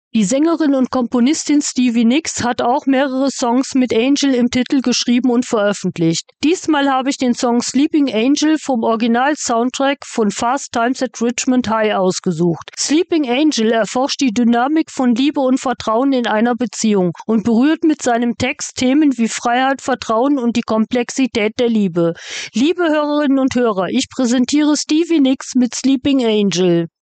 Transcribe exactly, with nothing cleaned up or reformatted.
Die Sängerin und Komponistin Stevie Nicks hat auch mehrere Songs mit Angel im Titel geschrieben und veröffentlicht. Diesmal habe ich den Song Sleeping Angel vom Original-Soundtrack von Fast Times at Richmond High ausgesucht. Sleeping Angel erforscht die Dynamik von Liebe und Vertrauen in einer Beziehung und berührt mit seinem Text Themen wie Freiheit, Vertrauen und die Komplexität der Liebe. Liebe Hörerinnen und Hörer, ich präsentiere Stevie Nicks mit Sleeping Angel.